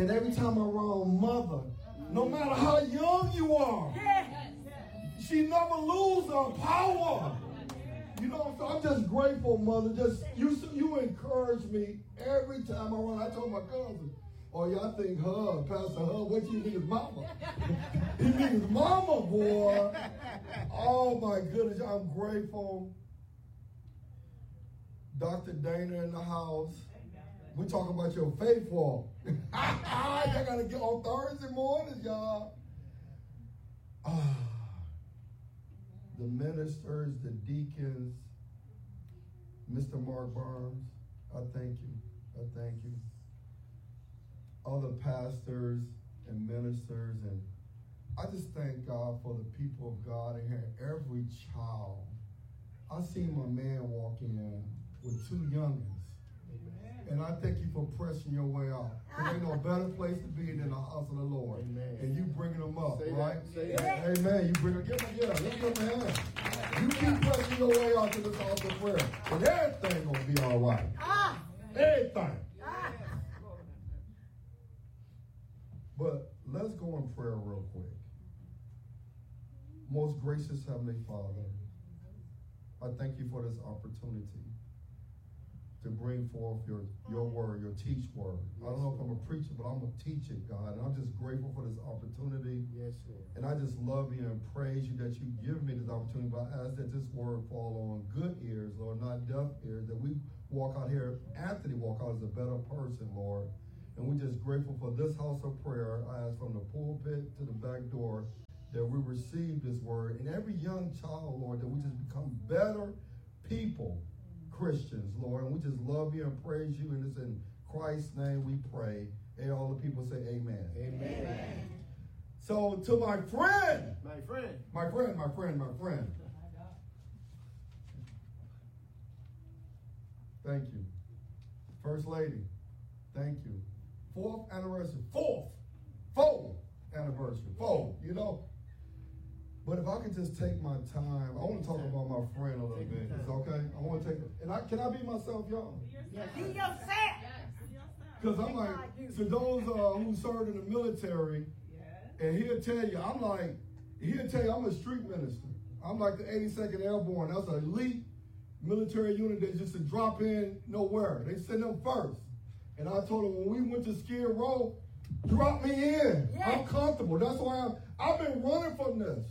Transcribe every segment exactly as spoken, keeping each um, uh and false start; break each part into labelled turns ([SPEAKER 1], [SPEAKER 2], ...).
[SPEAKER 1] And every time I'm around mother, no matter how young you are, she never loses her power. You know, so I'm just grateful, mother. Just you, you encourage me every time I run. I told my cousin, "Oh yeah, I think her, Pastor her. What you think is mama? He means mama, boy." Oh my goodness, I'm grateful. Doctor Dana in the house. We talking about your faith walk. Y'all gotta get on Thursday mornings, y'all. Ah. The ministers, the deacons, Mister Mark Barnes, I thank you. I thank you. Other pastors and ministers, and I just thank God for the people of God in here. Every child. I seen my man walk in with two youngins. And I thank you for pressing your way out. There ain't no better place to be than the house of the Lord. Amen. And you bringing them up, say right? That, say that. Amen. You bring them, give them, yeah, give them a hand. You keep pressing your way out to this house of prayer. And everything gonna be all right. Ah. Everything. Ah. But let's go in prayer real quick. Most gracious Heavenly Father, I thank you for this opportunity to bring forth your, your word, your teach word. Yes, I don't know if I'm a preacher, but I'm going to teach it, God. And I'm just grateful for this opportunity. Yes, Lord. And I just love you and praise you that you give me this opportunity. But I ask that this word fall on good ears, Lord, not deaf ears, that we walk out here, Anthony walk out as a better person, Lord. And we're just grateful for this house of prayer. I ask from the pulpit to the back door that we receive this word. And every young child, Lord, that we just become better people, Christians, Lord, and we just love you and praise you, and it's in Christ's name we pray. And all the people say amen. Amen. Amen. So to my friend, my friend, my friend, my friend, my friend. Thank you. First Lady, thank you. Fourth anniversary, fourth, fourth anniversary, fourth, you know. But if I could just take my time, I want to talk about my friend a little bit. It's okay? I want to take it. And I, can I be myself, y'all?
[SPEAKER 2] Be yourself.
[SPEAKER 1] Because I'm like, to those uh, who served in the military, and he'll tell you, I'm like, he'll tell you I'm a street minister. I'm like the eighty-second Airborne. That's an elite military unit that just to drop in nowhere. They send them first. And I told them when we went to Skid Row, drop me in. Yeah. I'm comfortable. That's why I'm, I've been running from this.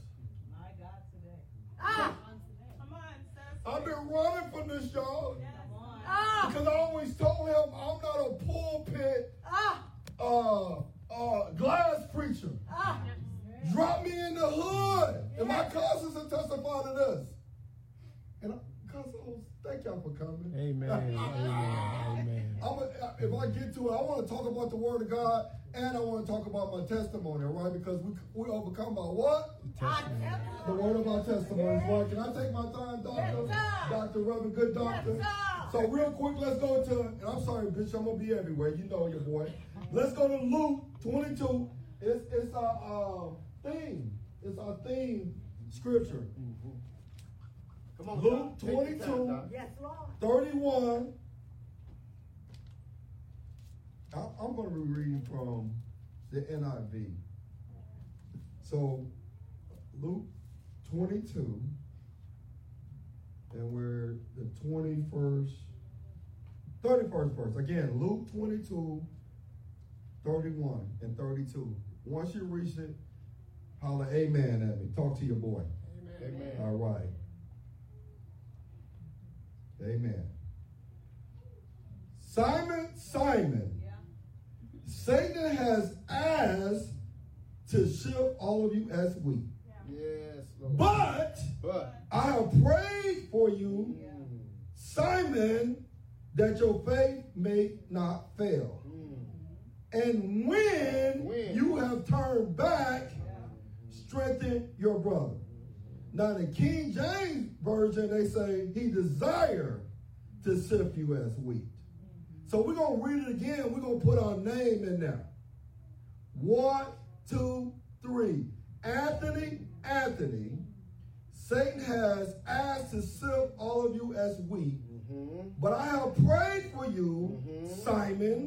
[SPEAKER 2] Ah.
[SPEAKER 3] Come on,
[SPEAKER 1] I've been running from this, y'all.
[SPEAKER 3] Yes.
[SPEAKER 2] Ah.
[SPEAKER 1] Because I always told him I'm not a pulpit
[SPEAKER 2] Ah.
[SPEAKER 1] uh, uh, glass preacher.
[SPEAKER 2] Ah.
[SPEAKER 1] Drop me in the hood. And my cousins will testify to this. And I, cousins, thank y'all for coming.
[SPEAKER 4] Amen. Amen. Amen.
[SPEAKER 1] I'm a, if I get to it, I want to talk about the word of God, and I want to talk about my testimony, right? Because we we overcome by what?
[SPEAKER 2] Testimony.
[SPEAKER 1] The word of our testimonies, right? Can I take my time, Doctor?
[SPEAKER 2] Yes,
[SPEAKER 1] Doctor Reverend, good doctor.
[SPEAKER 2] Yes,
[SPEAKER 1] so real quick, let's go to, and I'm sorry, bitch, I'm going to be everywhere. You know your boy. Let's go to Luke twenty-two. It's, it's our uh, theme. It's our theme scripture. Mm-hmm. Come on, Luke twenty-two, time,
[SPEAKER 2] yes, Lord.
[SPEAKER 1] thirty-one. I, I'm going to be reading from the N I V. So, Luke twenty-two, and we're the twenty-first, thirty-first verse. Again, Luke twenty-two, thirty-one and thirty-two. Once you reach it, holler amen at me. Talk to your boy.
[SPEAKER 2] Amen.
[SPEAKER 1] Amen. All right. Amen. Simon, Simon, yeah. Satan has asked to shift all of you as wheat.
[SPEAKER 2] Yeah.
[SPEAKER 1] Yes, Lord. But, but I have prayed for you, yeah. Simon, that your faith may not fail. Mm. And when, when you have turned back, yeah. strengthen your brother. Now, in the King James Version, they say he desired to sift you as wheat. So we're going to read it again. We're going to put our name in there. One, two, three. Anthony, Anthony, Satan has asked to sift all of you as wheat. Mm-hmm. But I have prayed for you, mm-hmm. Simon,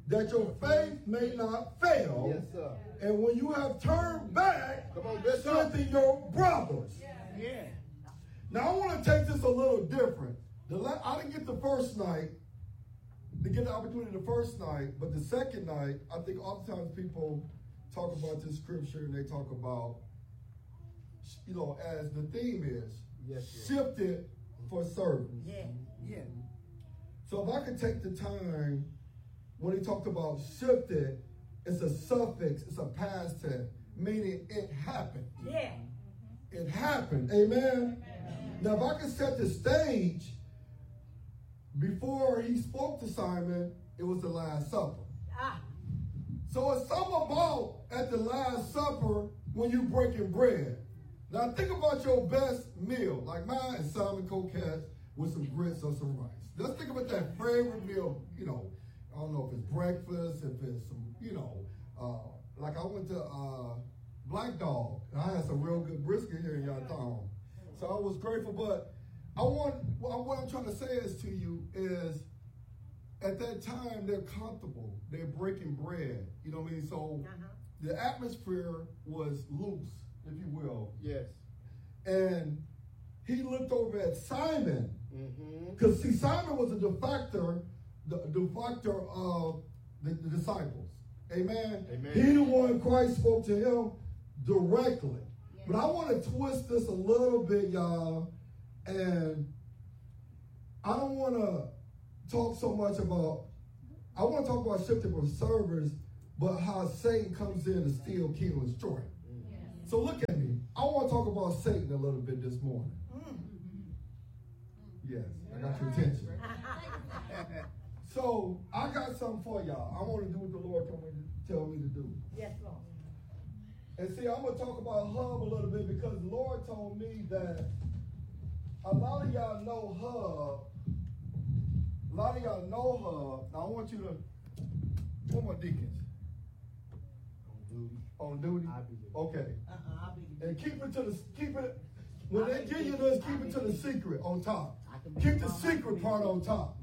[SPEAKER 1] that your faith may not fail.
[SPEAKER 3] Yes, sir.
[SPEAKER 1] And when you have turned back,
[SPEAKER 3] Come on, Bishop.
[SPEAKER 1] strengthen your brothers.
[SPEAKER 2] Yeah.
[SPEAKER 1] Now, I want to take this a little different. The la- I didn't get the first night, to get the opportunity the first night, but the second night, I think oftentimes people talk about this scripture and they talk about, you know, as the theme is,
[SPEAKER 3] Yes, yes.
[SPEAKER 1] shifted for service.
[SPEAKER 2] Yeah. Yeah.
[SPEAKER 1] So if I could take the time, when he talked about shifted, it's a suffix, it's a past tense, meaning it happened.
[SPEAKER 2] Yeah.
[SPEAKER 1] It happened. Amen. Now, if I could set the stage, before he spoke to Simon, it was the Last Supper.
[SPEAKER 2] Ah.
[SPEAKER 1] So it's something about at the Last Supper when you breaking bread. Now think about your best meal, like mine and Simon Coquette with some grits or some rice. Let's think about that favorite meal, you know, I don't know if it's breakfast, if it's some, you know, uh, like I went to uh, Black Dog, and I had some real good brisket here in y'all town. So I was grateful, but I want, what I'm trying to say is to you is, at that time, they're comfortable. They're breaking bread. You know what I mean? So
[SPEAKER 2] Uh-huh.
[SPEAKER 1] the atmosphere was loose, if you will.
[SPEAKER 3] Yes.
[SPEAKER 1] And he looked over at Simon,
[SPEAKER 3] Mm-hmm.
[SPEAKER 1] because see, Simon was a defector, the defector of the, the disciples. Amen?
[SPEAKER 3] Amen.
[SPEAKER 1] He the one Christ spoke to him directly. But I want to twist this a little bit, y'all, and I don't want to talk so much about, I want to talk about shifting from servers, but how Satan comes in to steal, kill, and destroy.
[SPEAKER 2] Yes.
[SPEAKER 1] So look at me. I want to talk about Satan a little bit this morning. Yes, I got your attention. So I got something for y'all. I want to do what the Lord told me to tell me to do.
[SPEAKER 2] Yes, Lord.
[SPEAKER 1] And see, I'm going to talk about Hub a little bit because the Lord told me that a lot of y'all know Hub. A lot of y'all know Hub. Now I want you to, one more deacons.
[SPEAKER 3] On duty.
[SPEAKER 1] On duty?
[SPEAKER 3] I'll be there.
[SPEAKER 1] Okay.
[SPEAKER 2] Uh-uh, I'll be
[SPEAKER 1] And keep it to the, keep it, when they give you this, keep it to the secret on top. Keep the secret part on top.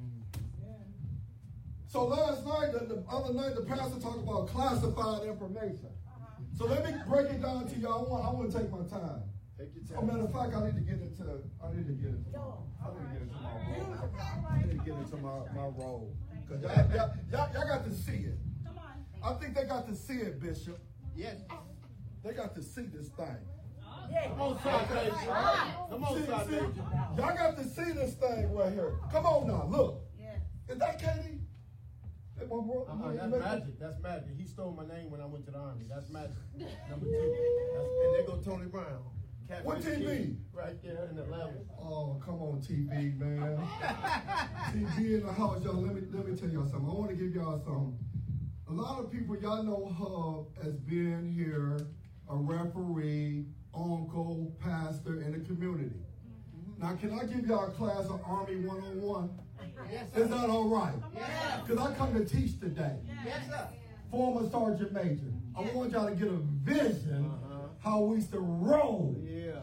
[SPEAKER 1] So last night, the, the other night, the pastor talked about classified information. So let me break it down to y'all. I want, I want to take my time.
[SPEAKER 3] Take your
[SPEAKER 1] As a
[SPEAKER 3] time.
[SPEAKER 1] matter of fact, I need to get into, I need to get into, I need to get into my role. I need to get into my, my role. Cause y'all, y'all, y'all, y'all got to see it. I think they got to see it, Bishop.
[SPEAKER 3] Yes.
[SPEAKER 1] They got to see this thing.
[SPEAKER 2] Yeah.
[SPEAKER 3] Come on, South Asian. Come on,
[SPEAKER 1] See,
[SPEAKER 3] South
[SPEAKER 1] see,
[SPEAKER 3] Asian.
[SPEAKER 1] y'all got to see this thing right here. Come on now, look.
[SPEAKER 2] Yeah.
[SPEAKER 1] Is that Katie? That my bro?
[SPEAKER 3] Uh-uh,
[SPEAKER 1] you
[SPEAKER 3] that's
[SPEAKER 1] make-
[SPEAKER 3] magic. That's magic. He stole my name when I went to the army. That's magic. Number two. That's, and there go Tony Brown. Catfish
[SPEAKER 1] What T V?
[SPEAKER 3] King, right there in the level.
[SPEAKER 1] Oh, come on, T V, man. T V in the house, y'all. Let me let me tell y'all something. I want to give y'all some. A lot of people, y'all know Hub as being here, a referee, uncle, pastor in the community. Now, can I give y'all a class of Army one oh one?
[SPEAKER 2] Yes,
[SPEAKER 1] Is that all right?
[SPEAKER 2] Yes.
[SPEAKER 1] Because I come to teach today.
[SPEAKER 2] Yes, sir.
[SPEAKER 1] Former Sergeant Major. I want y'all to get a vision
[SPEAKER 3] Uh-huh.
[SPEAKER 1] how we used to roll.
[SPEAKER 3] Yeah.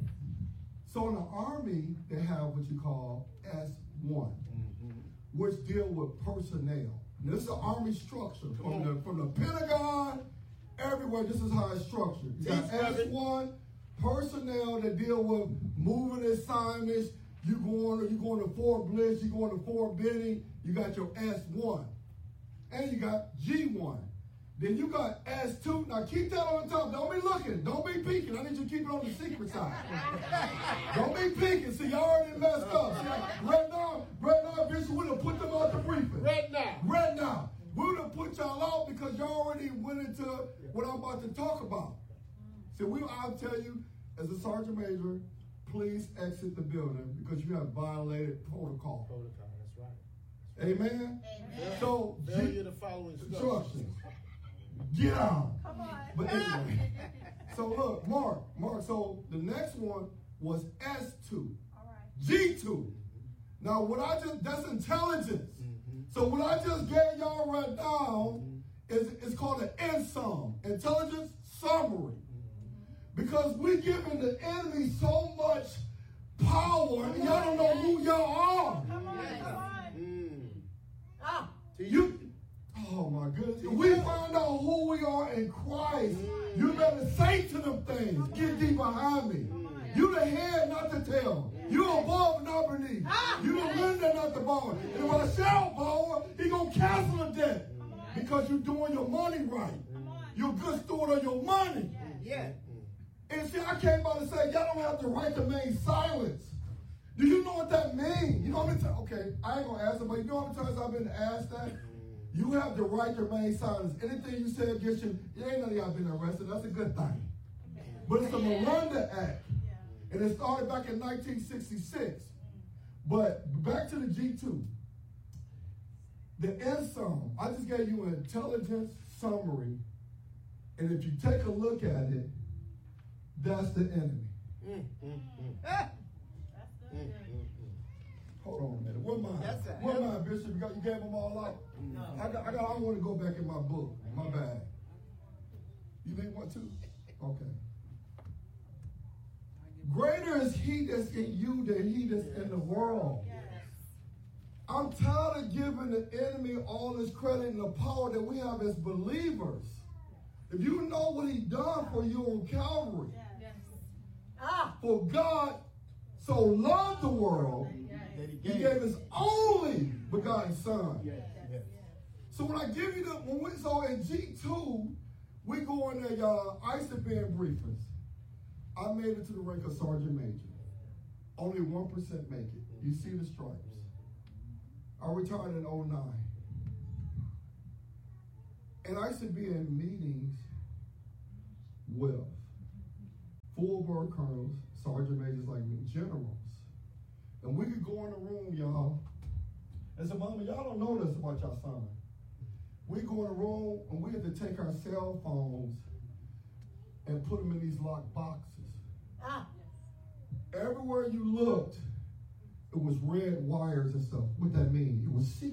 [SPEAKER 1] So in the Army, they have what you call S one,
[SPEAKER 3] Mm-hmm.
[SPEAKER 1] which deal with personnel. Now, this is an Army structure. From the, from the Pentagon, everywhere, this is how it's structured. You got
[SPEAKER 3] Teach,
[SPEAKER 1] S
[SPEAKER 3] brother.
[SPEAKER 1] one, personnel that deal with moving assignments. You going to, you going to Fort Bliss, you going to Fort Benning, you got your S one. And you got G one. Then you got S two. Now keep that on top. Don't be looking. Don't be peeking. I need you to keep it on the secret side. Don't be peeking. See, y'all already messed up. See, right now, right now, Bishop, we done put them out the briefing.
[SPEAKER 3] Right now.
[SPEAKER 1] Right now. We would have put y'all out because y'all already went into what I'm about to talk about. So we, I'll tell you, as a sergeant major, please exit the building because you have violated protocol.
[SPEAKER 3] Protocol, that's right.
[SPEAKER 1] Amen?
[SPEAKER 2] Amen.
[SPEAKER 1] So,
[SPEAKER 3] Failure to follow instructions.
[SPEAKER 1] instructions. Get on.
[SPEAKER 2] Come on.
[SPEAKER 1] But anyway, so look, Mark, Mark, so the next one was S two.
[SPEAKER 2] All right.
[SPEAKER 1] G two. Now, what I just, that's intelligence.
[SPEAKER 3] Mm-hmm.
[SPEAKER 1] So what I just gave y'all right now is, is called an N S O M, intelligence summary. Because we're giving the enemy so much power, and y'all don't know who y'all are.
[SPEAKER 2] Come on. Come on.
[SPEAKER 3] Mm.
[SPEAKER 2] Ah.
[SPEAKER 1] You, oh If we find out who we are in Christ, you better say to them things, get thee behind me. You the head, not the tail. You above, not beneath. You the lender, not the borrower. And if I shall borrow, he gonna cancel the debt because you're doing your money right. You're a good steward of your money.
[SPEAKER 2] Yeah.
[SPEAKER 1] And see, I came by to say, y'all don't have the right to remain silent. Do you know what that means? You know how many times? Okay, I ain't gonna ask it, but you know how many times I've been asked that? You have the right to remain silent. Anything you say against you, it ain't none of y'all been arrested. That's a good thing. But it's the Miranda Act. And it started back in nineteen sixty-six. But back to the G two. The end sum, I just gave you an intelligence summary. And if you take a look at it, that's the enemy.
[SPEAKER 3] Mm, mm, mm.
[SPEAKER 2] Ah.
[SPEAKER 3] Mm, mm, mm.
[SPEAKER 1] Hold on a minute. Where mine?
[SPEAKER 2] That's a-
[SPEAKER 1] Where mine, Bishop? You, got, you gave them all out?
[SPEAKER 2] No.
[SPEAKER 1] I got, I got, I want to go back in my book, my bag. You may want to? Okay. Greater is he that's in you than he that's in the world. I'm tired of giving the enemy all this credit and the power that we have as believers. If you know what he done for you on Calvary,
[SPEAKER 2] Ah.
[SPEAKER 1] for God so loved the world,
[SPEAKER 3] That he
[SPEAKER 1] he
[SPEAKER 3] gave.
[SPEAKER 1] gave his only begotten son.
[SPEAKER 3] Yes, yes.
[SPEAKER 1] So when I give you the, when we, so in G two, we go in there, y'all, I used to be in briefings. I made it to the rank of Sergeant Major. Only one percent make it. You see the stripes. I retired in oh nine. And I used to be in meetings with full bird colonels, sergeant majors like me, generals. And we could go in the room, y'all, and say, Mama, y'all don't know this about your son. We go in the room and we have to take our cell phones and put them in these locked boxes.
[SPEAKER 2] Ah.
[SPEAKER 1] Everywhere you looked, it was red wires and stuff. What that mean? It was secret.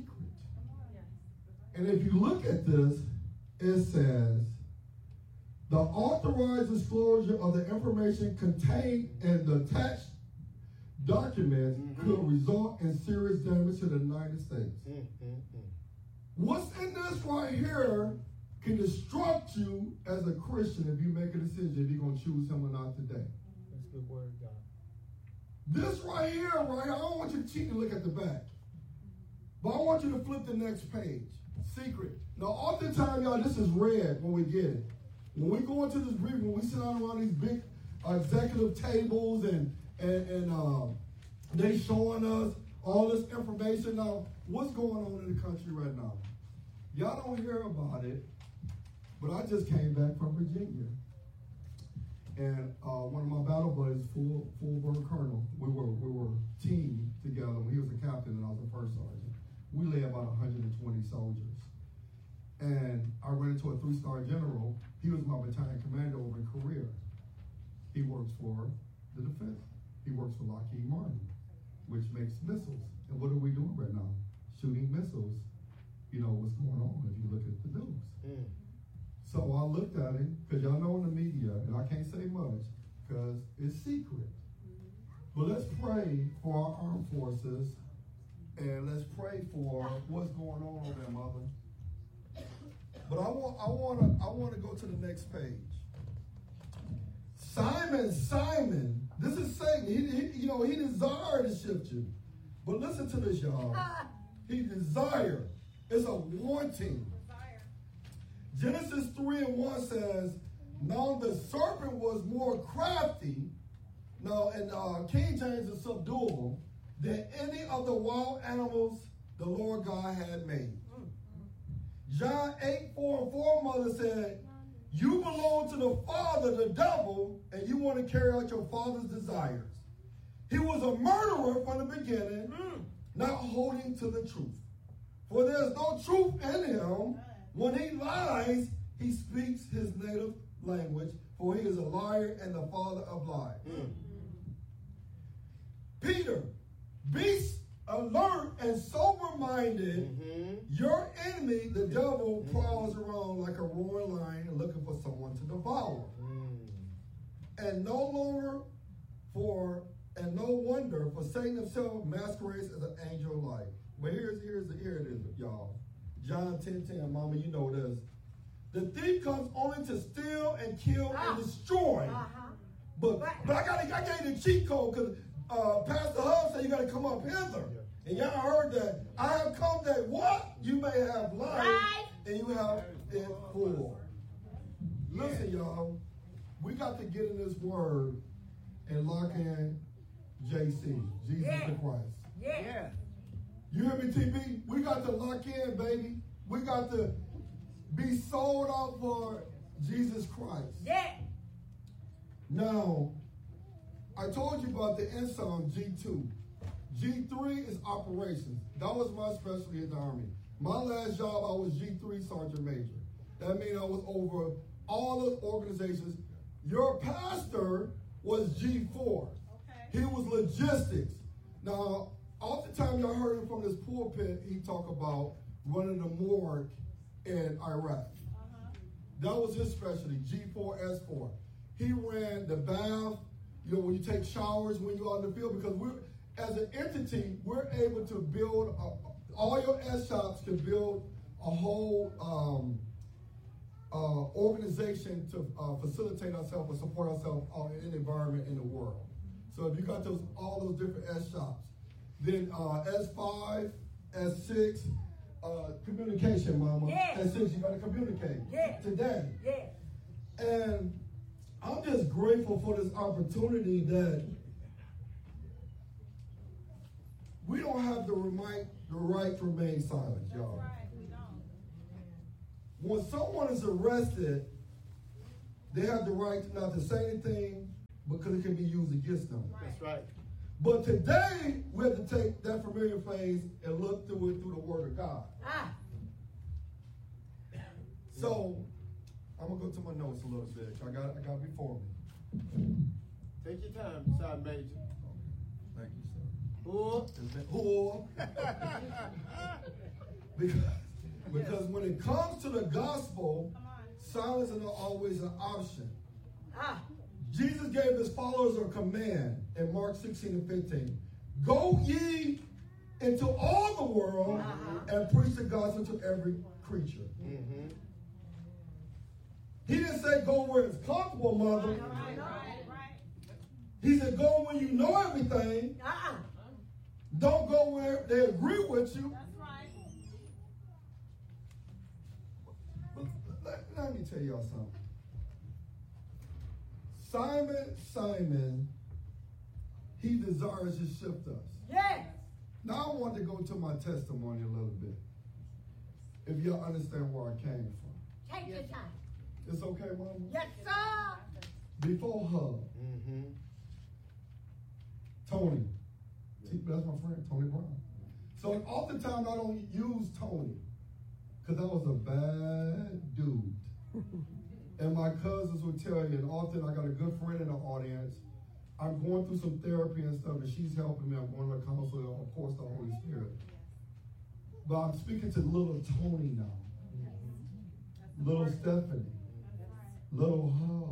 [SPEAKER 1] And if you look at this, it says, the authorized disclosure of the information contained in the attached documents mm-hmm. could result in serious damage to the United States.
[SPEAKER 3] Mm-hmm.
[SPEAKER 1] What's in this right here can destruct you as a Christian if you make a decision if you're going to choose him or not today.
[SPEAKER 3] That's a good word, God.
[SPEAKER 1] This right here, right here, I don't want you to cheat and look at the back. But I want you to flip the next page. Secret. Now, oftentimes, y'all, this is red when we get it. When we go into this briefing, when we sit down around these big uh, executive tables and and, and uh, they showing us all this information. Now, what's going on in the country right now? Y'all don't hear about it, but I just came back from Virginia. And uh, one of my battle buddies, full full bird colonel, we were we were team together. He was a captain and I was a first sergeant. We lay about one hundred twenty soldiers. And I ran into a three-star general. He was my battalion commander over in Korea. He works for the defense. He works for Lockheed Martin, which makes missiles. And what are we doing right now? Shooting missiles. You know what's going on if you look at the news. Mm. So I looked at him, because y'all know in the media, and I can't say much, because it's secret. But let's pray for our armed forces, and let's pray for what's going on over there, Mother. But I want, I want to, I want to go to the next page. Simon, Simon, this is Satan. He, he, you know, he desired to shift you. But listen to this, y'all. He desired. It's a wanting. Genesis three and one says, now the serpent was more crafty, now in uh, King James is subduable, than any of the wild animals the Lord God had made. John eight, four and four, mother said, you belong to the father, the devil, and you want to carry out your father's desires. He was a murderer from the beginning, not holding to the truth. For there's no truth in him. When he lies, he speaks his native language, for he is a liar and the father of lies. Mm. Peter, be alert and sober-minded. Mm-hmm. Your enemy, the devil, mm-hmm. prowls around like a roaring lion looking for someone to devour. Mm. And no longer for, and no wonder, for Satan himself masquerades as an angel of light. But here's, here's the, here it is, y'all. John ten ten, Mama, you know this. The thief comes only to steal and kill
[SPEAKER 2] Ah.
[SPEAKER 1] and destroy.
[SPEAKER 2] Uh-huh.
[SPEAKER 1] But but I got I gave you the cheat code because uh, Pastor Hub said you got to come up hither. And y'all heard that. I have come that what? You may have life
[SPEAKER 2] Right.
[SPEAKER 1] and you have it full. Listen, y'all. We got to get in this word and lock in J C, Jesus
[SPEAKER 2] Yeah.
[SPEAKER 1] the Christ.
[SPEAKER 2] Yeah.
[SPEAKER 3] Yeah.
[SPEAKER 1] You hear me, T B? We got to lock in, baby. We got to be sold out for Jesus Christ.
[SPEAKER 2] Yeah.
[SPEAKER 1] Now, I told you about the ensign G two. G three is operations. That was my specialty in the Army. My last job, I was G three Sergeant Major. That means I was over all the organizations. Your pastor was G four.
[SPEAKER 2] Okay.
[SPEAKER 1] He was logistics. Now, all the time y'all heard him from this pulpit, he talk about running the morgue in Iraq.
[SPEAKER 2] Uh-huh.
[SPEAKER 1] That was his specialty, G four S four. He ran the bath, you know, when you take showers when you're out in the field, because we're, as an entity, we're able to build, a, all your S shops can build a whole um, uh, organization to uh, facilitate ourselves and support ourselves in the environment in the world. So if you got those all those different S shops, then uh, S five, S six, uh, communication, Mama.
[SPEAKER 2] Yeah.
[SPEAKER 1] S six, you got to communicate
[SPEAKER 2] Yeah.
[SPEAKER 1] today.
[SPEAKER 2] Yeah.
[SPEAKER 1] And I'm just grateful for this opportunity that we don't have the right, the right to remain silent, y'all. When someone is arrested, they have the right not to say anything because it can be used against them.
[SPEAKER 3] That's right.
[SPEAKER 1] But today, we have to take that familiar phrase and look through it through the Word of God.
[SPEAKER 2] Ah.
[SPEAKER 1] So, I'm gonna go to my notes a little bit. I got, I got it before me.
[SPEAKER 3] Take your time, Sergeant Major.
[SPEAKER 1] Thank you, sir.
[SPEAKER 3] Or,
[SPEAKER 1] Or, because, because when it comes to the gospel, silence is not always an option.
[SPEAKER 2] Ah.
[SPEAKER 1] Jesus gave his followers a command in Mark sixteen and fifteen. Go ye into all the world
[SPEAKER 2] Uh-huh.
[SPEAKER 1] and preach the gospel to every creature.
[SPEAKER 3] mm-hmm.
[SPEAKER 1] He didn't say go where it's comfortable, mother.
[SPEAKER 2] Right, right, right.
[SPEAKER 1] He said go where you know everything.
[SPEAKER 2] Uh-uh.
[SPEAKER 1] Don't go where they agree with you.
[SPEAKER 2] That's right.
[SPEAKER 1] But let, let me tell y'all something. Simon, Simon, he desires to shift us.
[SPEAKER 2] Yes.
[SPEAKER 1] Now I want to go to my testimony a little bit. If y'all understand where I came from.
[SPEAKER 2] Take your time.
[SPEAKER 1] It's okay, Mama?
[SPEAKER 2] Yes, sir.
[SPEAKER 1] Before her,
[SPEAKER 3] Mm-hmm.
[SPEAKER 1] Tony. See, that's my friend, Tony Brown. So oftentimes I don't use Tony because I was a bad dude. And my cousins would tell you, and often I got a good friend in the audience. I'm going through some therapy and stuff, and she's helping me. I'm going to a counselor, of course, the Holy Spirit. But I'm speaking to little Tony now. Little Stephanie. Little Hub.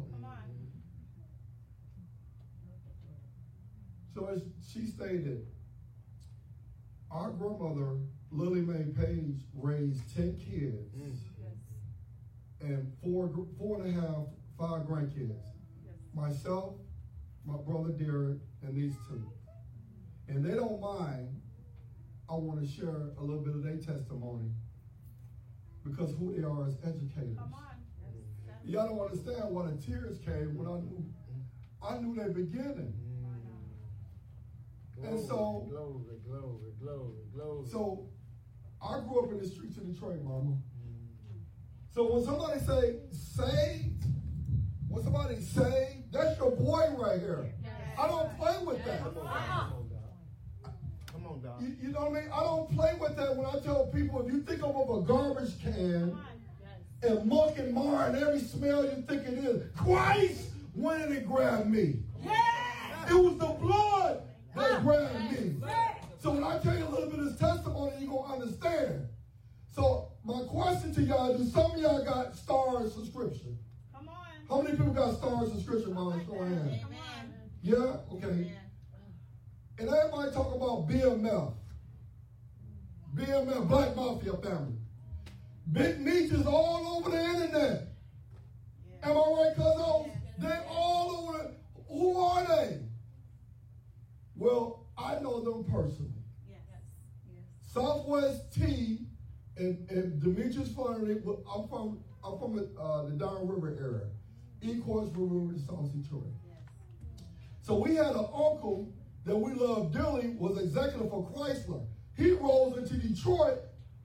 [SPEAKER 1] So as she stated, our grandmother, Lily Mae Page, raised ten kids
[SPEAKER 3] Mm.
[SPEAKER 1] and four, four and a half, five grandkids. Myself, my brother Derek, and these two. And they don't mind, I want to share a little bit of their testimony because who they are as educators. Y'all don't understand why the tears came when I knew, I knew their beginning. And so-
[SPEAKER 3] Glory, glory, glory, glory.
[SPEAKER 1] So I grew up in the streets of Detroit, Mama. So when somebody say saved, when somebody saved, that's your boy right here. I don't play with that.
[SPEAKER 3] Come on, Doc. Come on, Doc.
[SPEAKER 1] You, you know what I mean? I don't play with that when I tell people, if you think of a garbage can and muck and mar and every smell you think it is, Christ went in and grabbed me.
[SPEAKER 2] Yeah.
[SPEAKER 1] It was the blood that grabbed me.
[SPEAKER 2] Yeah.
[SPEAKER 1] So when I tell you a little bit of this testimony, you're going to understand. So my question to y'all, do some of y'all got stars subscription?
[SPEAKER 2] Come on.
[SPEAKER 1] How many people got stars subscription, Mama? Show of hands.
[SPEAKER 2] Amen.
[SPEAKER 1] Yeah? Okay. And everybody talk about B M F. B M F, Black Mafia family. Big Meech is all over the internet. Am I right, cuz? They're all over. Who are they? Well, I know them personally.
[SPEAKER 2] Yes. Yes.
[SPEAKER 1] Southwest T and, and Demetrius Flannery. I'm from I'm from the, uh, the Down River area, Ecorse River in South Detroit.
[SPEAKER 2] Yes.
[SPEAKER 1] So we had an uncle that we loved dearly, was executive for Chrysler. He rolls into Detroit.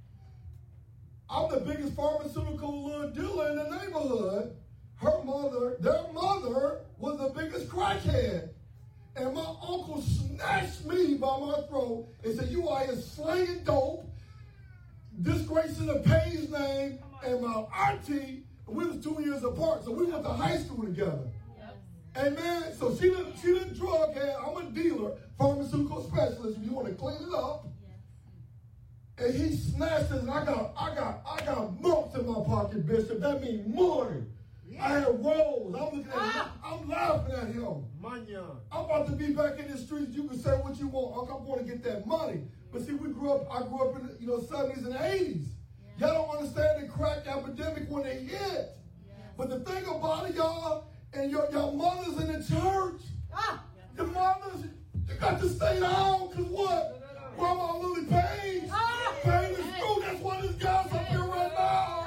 [SPEAKER 1] I'm the biggest pharmaceutical dealer in the neighborhood. Her mother, their mother, was the biggest crackhead. And my uncle snatched me by my throat and said, you are here slinging dope, disgracing the Payne's name, and my auntie, we was two years apart, so we went to high school together.
[SPEAKER 2] Yes.
[SPEAKER 1] Amen. So she didn't, she didn't drug head. I'm a dealer, pharmaceutical specialist. If you want to clean it up. Yes. And he snatched it, and I got, I got, I got months in my pocket, Bishop. That means money. I had rolls. I'm looking at
[SPEAKER 2] Ah.
[SPEAKER 1] him. I'm laughing at him.
[SPEAKER 3] Manyan.
[SPEAKER 1] I'm about to be back in the streets. You can say what you want. I'm going to get that money. But see, we grew up, I grew up in the you know, seventies and eighties. Yeah. Y'all don't understand the crack epidemic when it hit. Yeah. But the thing about it, y'all, and your, your mothers in the church, ah. the mothers, you got to stay down, because what? Grandma Lily Payne, ah. Payne is through. That's why this guy's up here right now.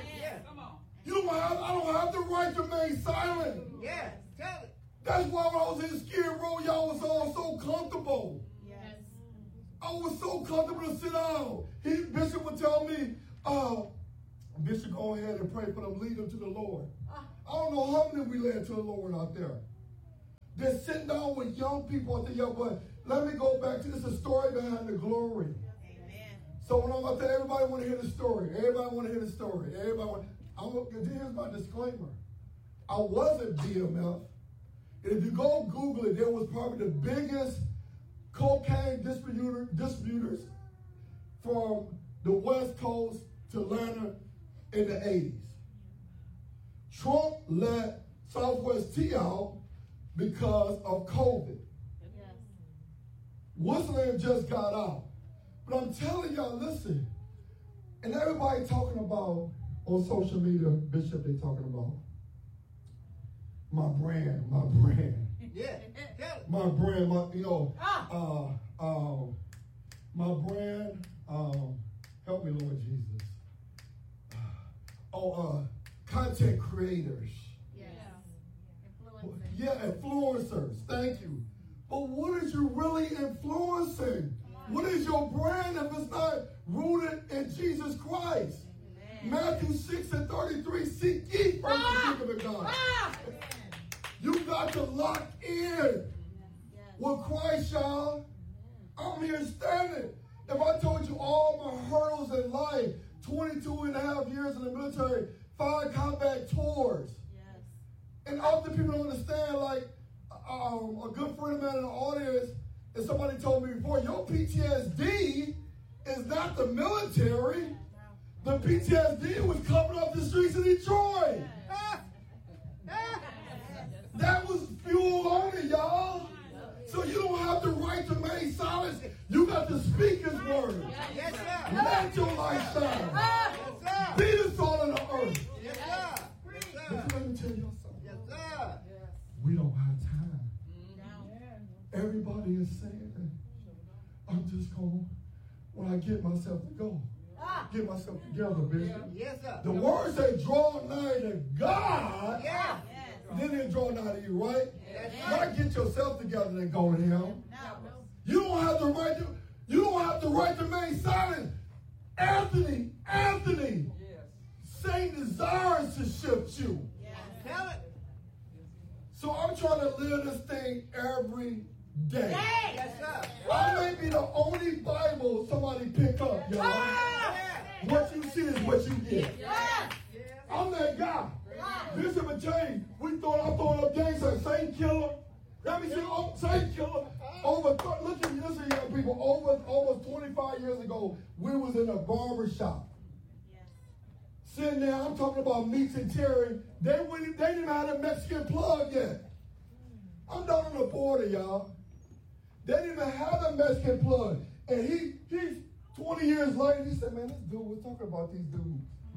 [SPEAKER 1] You don't have, I don't have the right to remain silent.
[SPEAKER 2] Yes. Tell it.
[SPEAKER 1] That's why when I was in Skid Row, y'all was all so comfortable.
[SPEAKER 2] Yes.
[SPEAKER 1] I was so comfortable to sit down. He, Bishop would tell me, uh, Bishop, go ahead and pray for them, lead them to the Lord. I don't know how many we led to the Lord out there. They're sitting down with young people out there. Yo, but let me go back to this, a story behind the glory.
[SPEAKER 2] Amen.
[SPEAKER 1] So when I'm out there, everybody want to hear the story. Everybody want to hear the story. Everybody want I'm, here's my disclaimer. I wasn't B M F. And if you go Google it, there was probably the biggest cocaine distributor, distributors from the West Coast to Atlanta in the eighties. Trump let Southwest T out because of COVID.
[SPEAKER 2] Yes.
[SPEAKER 1] Whistling just got out. But I'm telling y'all, listen, and everybody talking about on social media, Bishop, they talking about my brand, my brand.
[SPEAKER 3] Yeah.
[SPEAKER 1] My brand, my, you know,
[SPEAKER 2] Ah.
[SPEAKER 1] uh, um, my brand, um, help me, Lord Jesus. Oh, uh, content creators.
[SPEAKER 2] Yes. Influencers.
[SPEAKER 1] Yeah, influencers. Thank you. But what is you really influencing? What is your brand if it's not rooted in Jesus Christ? Matthew six and thirty-three, seek ye first the kingdom of God.
[SPEAKER 2] Ah.
[SPEAKER 1] You got to lock in with Christ, y'all. I'm here standing. If I told you all my hurdles in life, twenty-two and a half years in the military, five combat tours.
[SPEAKER 2] Yes.
[SPEAKER 1] And often people don't understand, like, um, a good friend of mine in the audience, and somebody told me before, your P T S D is not the military. The P T S D was coming off the streets of Detroit. That was fuel on it, y'all. So you don't have the right to remain silent. You got to speak his word.
[SPEAKER 3] Yes, sir.
[SPEAKER 1] Let your light shine.
[SPEAKER 3] Yes, sir.
[SPEAKER 1] Be the salt of the earth.
[SPEAKER 3] Yes, sir. Yes,
[SPEAKER 1] But
[SPEAKER 3] sir.
[SPEAKER 1] let me tell you something.
[SPEAKER 3] Yes, sir.
[SPEAKER 1] We don't have time. Everybody is saying, I'm just going, when I get myself to go, get myself together, Bishop.
[SPEAKER 3] Yes, sir.
[SPEAKER 1] The word say, draw nigh to God,
[SPEAKER 3] Yeah.
[SPEAKER 1] then he'll draw nigh to you, right?
[SPEAKER 3] That's
[SPEAKER 1] Not get yourself together and go to him.
[SPEAKER 2] No.
[SPEAKER 1] You don't have the right to, you don't have the right to remain silent. Anthony, Anthony, Satan desires to shift you.
[SPEAKER 3] Tell it.
[SPEAKER 1] So I'm trying to live this thing every day.
[SPEAKER 3] Yes, sir.
[SPEAKER 1] I may be the only Bible somebody pick up, y'all. What you see is what you get. I'm that guy. Bishop and James, we thought I throwing up gangs like Saint Killer. Let me see, oh, Saint Killer. Over, look at you, listen, young people. Over almost twenty-five years ago, we was in a barber shop. Sitting there, I'm talking about Meats and Terry. They wouldn't, they didn't have a Mexican plug yet. I'm down on the border, y'all. They didn't even have a Mexican plug. And he, he's twenty years later, he said, man, this dude, we're talking about these dudes.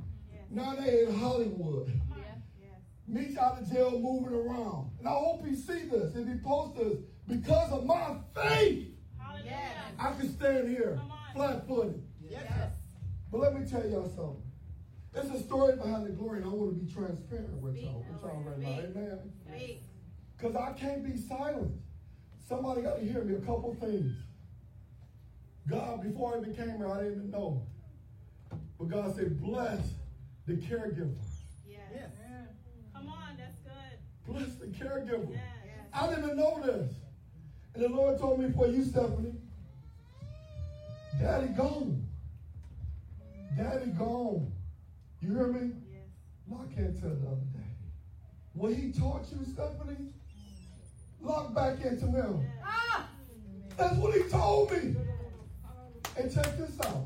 [SPEAKER 1] Now they in Hollywood.
[SPEAKER 2] Come on. Yes.
[SPEAKER 1] Me's out of jail moving around. And I hope he see this. If he posts this, because of my faith,
[SPEAKER 2] Hallelujah.
[SPEAKER 1] I can stand here
[SPEAKER 2] Come on.
[SPEAKER 1] flat-footed.
[SPEAKER 2] Yes.
[SPEAKER 1] But let me tell y'all something. There's a story behind the glory, and I want to be transparent with y'all, with y'all right now. Amen.
[SPEAKER 2] Speak.
[SPEAKER 1] Because I can't be silent. Somebody got to hear me a couple things. God, before I even came here, I didn't even know. But God said, bless the caregiver.
[SPEAKER 2] Yes. Yes. Come on, that's good.
[SPEAKER 1] Bless the caregiver.
[SPEAKER 2] Yes.
[SPEAKER 1] I didn't even know this. And the Lord told me for you, Stephanie, Daddy gone. Daddy gone. You hear me?
[SPEAKER 2] Yes.
[SPEAKER 1] No, I can't tell the other day. What he taught you, Stephanie, lock back into him.
[SPEAKER 2] Ah!
[SPEAKER 1] That's what he told me. And check this out.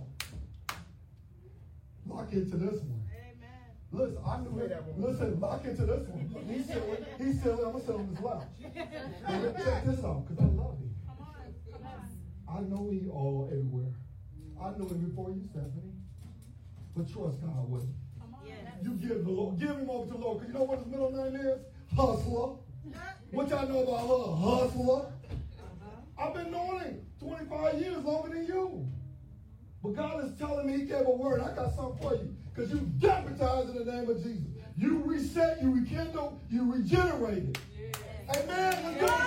[SPEAKER 1] Lock into this one.
[SPEAKER 2] Amen.
[SPEAKER 1] Listen, I knew it. Listen, lock into this one. He's silly. He's silly. I'm going to sit on his lap. But check this out, because I love him.
[SPEAKER 2] Come on. Come on.
[SPEAKER 1] I know he all everywhere. I knew him before you, Stephanie. But trust God with him.
[SPEAKER 2] Come on. Yes.
[SPEAKER 1] You give the Lord, give him over to the Lord. Because you know what his middle name is? Hustler. What y'all know about her? Hustler. I've been knowing him twenty-five years longer than you. But God is telling me he gave a word. I got something for you. Because you deputized in the name of Jesus. You reset, you rekindle, you regenerated. Yeah. Amen. Let's go.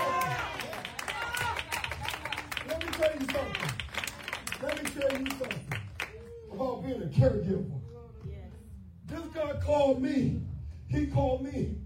[SPEAKER 1] Let me tell you something. Let me tell you something about being a caregiver.
[SPEAKER 2] Yes.
[SPEAKER 1] This God called me. He called me